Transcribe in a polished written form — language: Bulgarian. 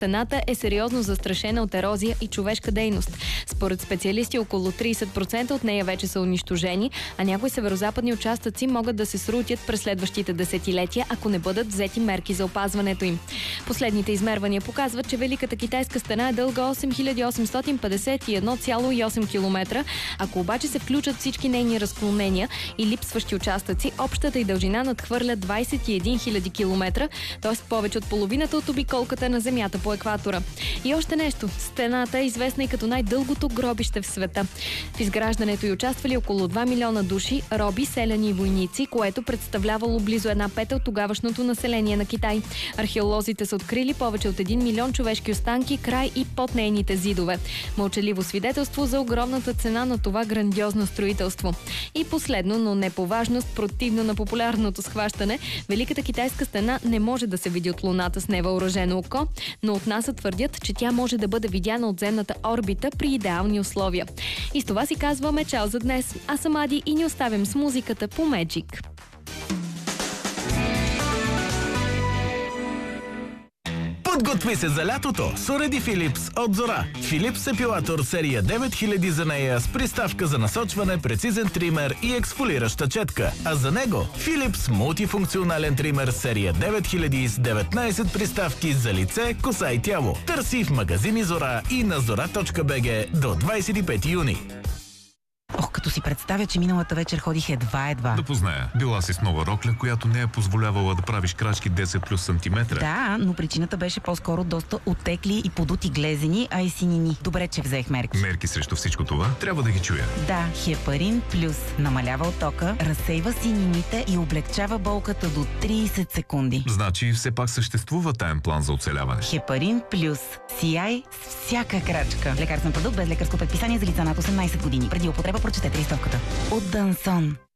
Стената е сериозно застрашена от ерозия и човешка дейност. Според специалисти, около 30% от нея вече са унищожени, а някои северозападни участъци могат да се срутят през следващите десетилетия, ако не бъдат взети мерки за опазването им. Последните измервания показват, че Великата китайска стена е дълга 8851,8 км. Ако обаче се включат всички нейни разклонения и липсващи участъци, общата й дължина надхвърля 21 000 км, т.е. повече от половината от обиколката на Земята по екватора. И още нещо. Стената е известна и като най-дългото гробище в света. В изграждането й участвали около 2 милиона души, роби, селяни и войници, което представлявало близо 1/5 от тогавашното население на Китай. Археолозите са открили повече от 1 милион човешки останки край и под нейните зидове. Мълчаливо свидетелство за огромната цена на това грандиозно строителство. И последно, но не по важност, противно на популярното схващане, Великата китайска стена не може да се види от Луната с невъоръжено око, но от НАСА твърдят, че тя може да бъде видяна от земната орбита при идеални условия. И с това си казваме чао за днес. Аз съм Ади и ни оставим с музиката по Magic. Подготви се за лятото с уреди Philips от Зора. Philips епилатор серия 9000 за нея с приставка за насочване, прецизен тример и ексфолираща четка. А за него Philips мултифункционален тример серия 9000 с 19 приставки за лице, коса и тяло. Търси в магазини Зора и на zora.bg до 25 юни. Ох, като си представя, че миналата вечер ходих едва. Да позная. Била си с нова рокля, която не е позволявала да правиш крачки 10 плюс сантиметра. Да, но причината беше по-скоро доста оттекли и подути глезени, а и синини. Добре, че взех мерки. Мерки срещу всичко това? Трябва да ги чуя. Да, Хепарин Плюс намалява оттока, разсейва синините и облегчава болката до 30 секунди. Значи все пак съществува таен план за оцеляване. Хепарин Плюс. Сияй с всяка крачка. Лекарствен продукт без лекарско предписание за лица над 18 години. Преди употреба прочетете листовката. От Дансон.